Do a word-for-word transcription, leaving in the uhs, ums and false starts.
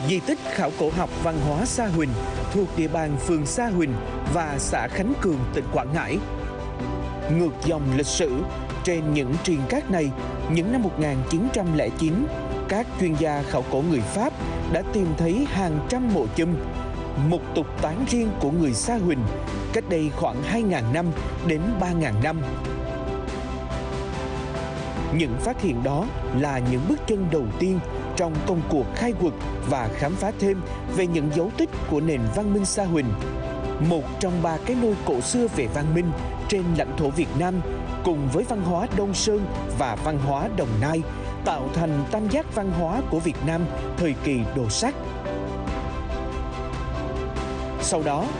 Di tích khảo cổ học văn hóa Sa Huỳnh thuộc địa bàn phường Sa Huỳnh và xã Khánh Cường, tỉnh Quảng Ngãi. Ngược dòng lịch sử, trên những triền cát này, những năm một nghìn chín trăm lẻ chín, các chuyên gia khảo cổ người Pháp đã tìm thấy hàng trăm mộ chum, một tục tán riêng của người Sa Huỳnh cách đây khoảng hai nghìn năm đến ba nghìn năm. Những phát hiện đó là những bước chân đầu tiên trong công cuộc khai quật và khám phá thêm về những dấu tích của nền văn minh Sa Huỳnh, một trong ba cái nôi cổ xưa về văn minh trên lãnh thổ Việt Nam, cùng với văn hóa Đông Sơn và văn hóa Đồng Nai, tạo thành tam giác văn hóa của Việt Nam thời kỳ đồ sắt. Sau đó,